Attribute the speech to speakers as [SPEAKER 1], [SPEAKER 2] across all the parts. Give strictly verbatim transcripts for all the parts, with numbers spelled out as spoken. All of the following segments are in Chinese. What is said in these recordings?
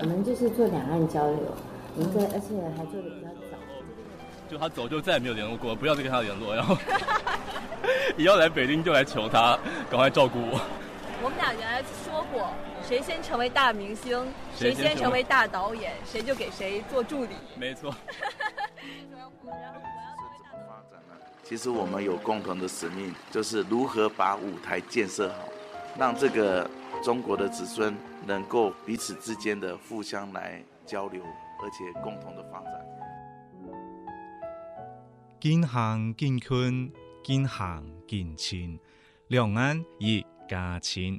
[SPEAKER 1] 我们就是做两岸交流，我们在而且还做的比较早。
[SPEAKER 2] 就他走就再也没有联络过，不要再跟他联络，然后以后来北京就来求他赶快照顾我。
[SPEAKER 3] 我们俩原来说过，谁先成为大明星，谁先成为大导演，谁就给谁做助理。
[SPEAKER 2] 没错。
[SPEAKER 4] 其实我们有共同的使命，就是如何把舞台建设好，让这个中国的子孙能够彼此之间的互相来交流，而且共同的发展。
[SPEAKER 5] 近乡近近，近乡近亲，两岸一家亲。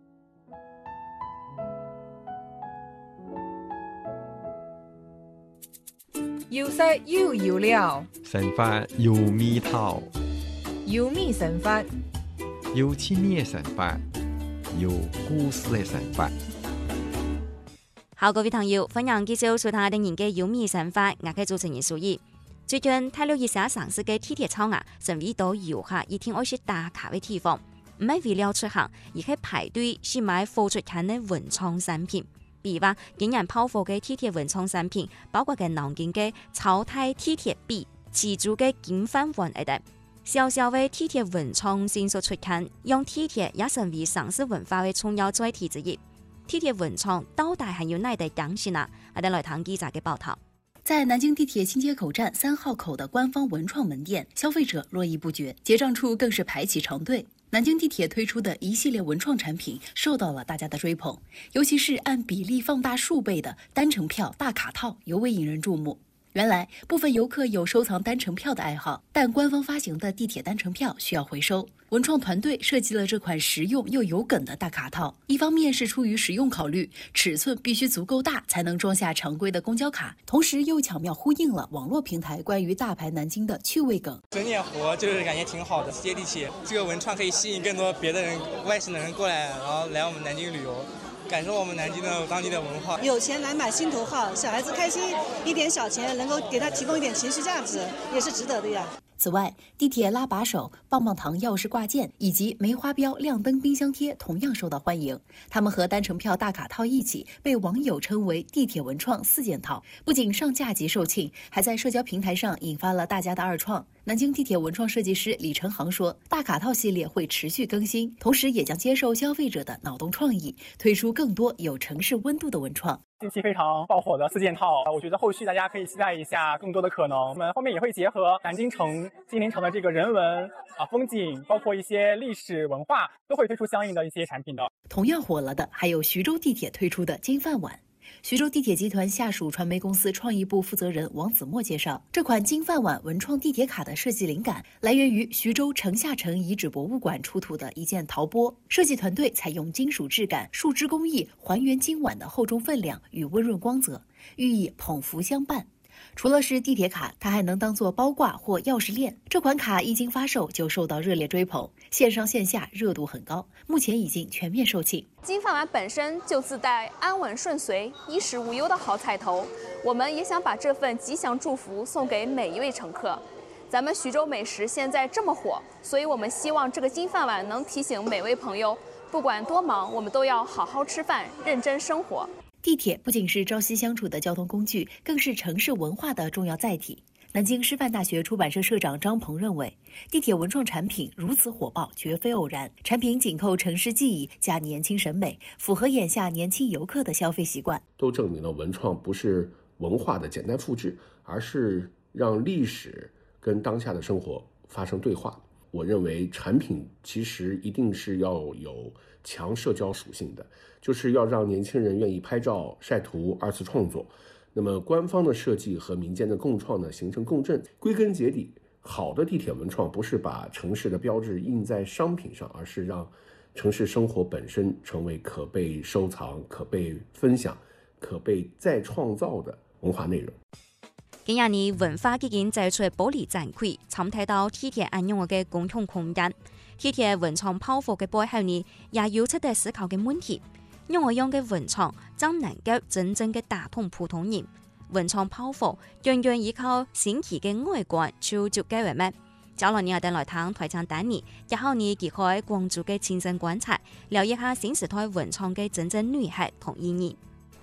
[SPEAKER 6] 要識要要料，
[SPEAKER 7] 神法要味道，
[SPEAKER 6] 要味神法，
[SPEAKER 7] 有千年神法，有故事的神法。
[SPEAKER 8] 好，各位朋友，歡迎繼續收睇定年嘅有味神法，我係主持人蘇怡。最近睇到一些城市嘅地鐵窗啊，成為到遊客一天愛去打卡嘅地方，唔係為了出行，而係排隊去買貨出近嘅文創產品。比如話，竟然拋貨嘅地鐵文創產品，包括嘅南京嘅超大地鐵碑、自助嘅金飯碗等等。小小嘅地鐵文創迅速出近，讓地鐵也成為城市文化嘅重要載體之一。地鐵文創到底係要哪地講先啊？我哋來睇記者嘅報道。
[SPEAKER 9] 在南京地鐵新街口站三號口的官方文創門店，消費者絡繹不絕，結賬處更是排起長隊。南京地鐵推出的一系列文創產品受到了大家的追捧，尤其是按比例放大數倍的單程票大卡套尤為引人注目。原來部分遊客有收藏單程票的愛好，但官方發行的地鐵單程票需要回收。文創團隊設計了這款實用又有梗的大卡套，一方面是出於實用考慮，尺寸必須足夠大才能裝下常規的公交卡，同時又巧妙呼應了網絡平台關於大牌南京的趣味梗。
[SPEAKER 10] 整點活就是感覺挺好的，接地氣。這個文創可以吸引更多別的人、外省的人過來，然後來我們南京旅遊，感受我們南京的當地的文化。
[SPEAKER 11] 有錢來買心頭好，小孩子開心一點小錢，能夠給他提供一點情緒價值，也是值得的呀。
[SPEAKER 9] 此外，地鐵拉把手、棒棒糖鑰匙掛件以及梅花標亮燈冰箱貼同樣受到歡迎。他們和單程票大卡套一起被網友稱為地鐵文創四件套，不僅上架即售罄，還在社交平台上引發了大家的二創。南京地鐵文創設計師李成航說，大卡套系列會持續更新，同時也將接受消費者的腦洞創意，推出更多有城市溫度的文創。
[SPEAKER 12] 近期非常爆火的四件套，我覺得後續大家可以期待一下更多的可能。我們後面也會結合南京城、金陵城的這個人文啊風景，包括一些歷史文化，都會推出相應的一些產品的。
[SPEAKER 9] 同樣火了的還有徐州地鐵推出的金飯碗。徐州地鐵集團下屬傳媒公司創意部負責人王子墨介紹，這款金飯碗文創地鐵卡的設計靈感來源於徐州城下城遺址博物館出土的一件陶缽，設計團隊採用金屬質感、樹脂工藝還原金碗的厚重分量與溫潤光澤，寓意捧福相伴。除了是地鐵卡，它還能當作包掛或鑰匙鏈。這款卡一經發售就受到熱烈追捧，線上線下熱度很高，目前已經全面售罄。
[SPEAKER 13] 金飯碗本身就自帶安穩順遂、衣食無憂的好彩頭，我們也想把這份吉祥祝福送給每一位乘客。咱們徐州美食現在這麼火，所以我們希望這個金飯碗能提醒每位朋友，不管多忙，我們都要好好吃飯，認真生活。
[SPEAKER 9] 地鐵不僅是朝夕相處的交通工具，更是城市文化的重要載體。南京師範大學出版社社長張鵬認為，地鐵文創產品如此火爆絕非偶然，產品緊扣城市記憶加年輕審美，符合眼下年輕遊客的消費習慣。
[SPEAKER 14] 都證明了文創不是文化的簡單複製，而是讓歷史跟當下的生活發生對話。我認為產品其實一定是要有強社交屬性的，就是要讓年輕人願意拍照、曬圖、二次創作。那麼官方的設計和民間的共創呢，形成共振。歸根結底，好的地鐵文創不是把城市的標誌印在商品上，而是讓城市生活本身成為可被收藏、可被分享、可被再創造的文化內容。
[SPEAKER 8] 今日呢，文化基金製出玻璃展櫃，參睇到地鐵應用嘅共同空間。地鐵文創拋貨嘅背後呢，也有值得思考嘅問題。用我用嘅文創，怎能夠真正嘅打動普通人？文創拋貨，樣樣依靠新奇嘅外觀就足夠咩？接落呢，我哋來睇台長丹尼，然後呢，揭開廣州嘅親身觀察，了解下新時代文創嘅真正內涵同意義。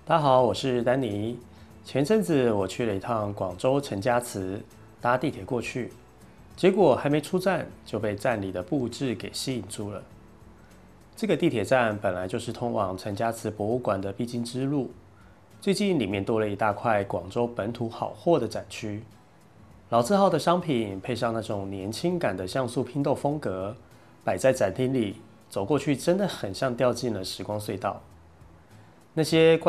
[SPEAKER 15] 大家好，我是丹尼。前阵子我去了一趟广州陈家祠，搭地铁过去，结果还没出站就被站里的布置给吸引住了。这个地铁站本来就是通往陈家祠博物馆的必经之路，最近里面多了一大块广州本土好货的展区，老字号的商品配上那种年轻感的像素拼豆风格，摆在展厅里，走过去真的很像掉进了时光隧道。那些